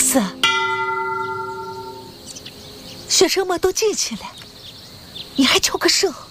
思，学生们都记起来，你还求个圣？